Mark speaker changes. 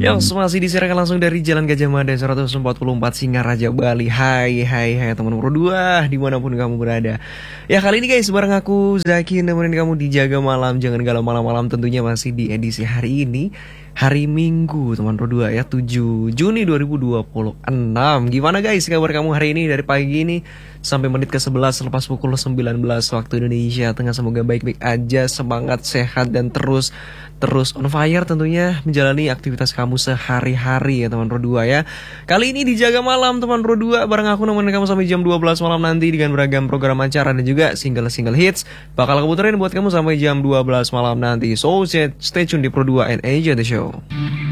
Speaker 1: Yang masih disiarkan langsung dari Jalan Gajah Mada 144 Singaraja, Bali. Hai teman Pro 2 dimanapun kamu berada. Ya kali ini guys bareng aku Zaki nemenin kamu di Jaga Malam. Jangan galau malam-malam, tentunya masih di edisi hari ini, hari Minggu teman Pro 2 ya, 7 Juni 2026. Gimana guys kabar kamu hari ini dari pagi ini sampai menit ke-11 lepas pukul 19 waktu Indonesia Tengah. Semoga baik-baik aja, semangat, sehat dan terus on fire tentunya menjalani aktivitas kamu sehari-hari ya teman Pro 2 ya. Kali ini dijaga malam teman Pro 2 bareng aku nemenin kamu sampai jam 12 malam nanti dengan beragam program acara dan juga single hits bakal aku puterin buat kamu sampai jam 12 malam nanti. So stay tune di Pro 2 and enjoy the show.